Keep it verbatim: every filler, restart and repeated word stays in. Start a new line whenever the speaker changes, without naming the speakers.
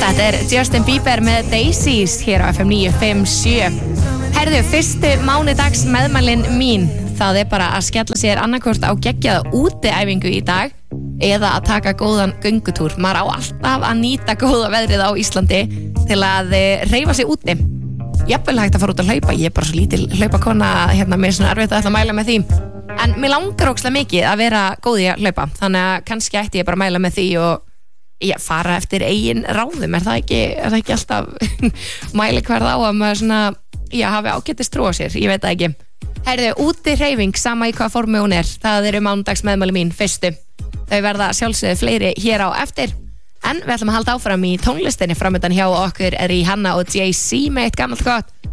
Þetta er Justin Bieber með Daisies hér á F M níu fimm sjö. Herðu, fyrstu mánudags meðmælin mín, það er bara að skella sér annarkvort á geggjaða útiæfingu í dag eða að taka góðan göngutúr. Maður á alltaf að nýta góða veðrið á Íslandi til að hreyfa sig úti. Jafnvel hægt að fara út að hlaupa, ég er bara svo lítil hlaupakona hérna með svona erfitt að ætla að mæla með því. En mér langar ókslega mikið að vera góð í að hlaupa, þannig að kannski ætti ég bara að mæla með því og ég fara eftir eigin ráðum. Er það ekki, er það ekki alltaf mæli hverð á að maður svona, já, hafi ágætist trú á sér, ég veit það ekki. Herðu, úti hreyfing, sama í hvað formi hún er, það eru mánudags meðmæli mín fyrstu. Þau verða sjálfsögðu fleiri hér á eftir. En við ætlum að halda áfram í tónlistinni. Framöndan hjá okkur er Rihanna og Jay-Z með eitt gamalt gott.